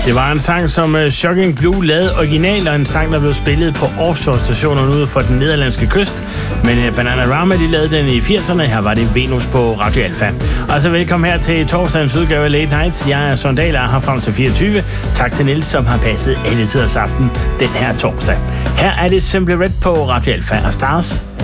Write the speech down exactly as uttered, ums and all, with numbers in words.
Det var en sang, som uh, Shocking Blue lavede original, og en sang, der blev spillet på offshore-stationerne ude for den nederlandske kyst. Men uh, Bananarama, de lavede den i firserne. Her var det Venus på Radio Alfa. Og så velkommen her til torsdagens udgave af Late Nights. Jeg er Søren Dahl, og er her frem til fireogtyve. Tak til Niels, som har passet alle tiders aften den her torsdag. Her er det Simply Red på Radio Alfa og Stars.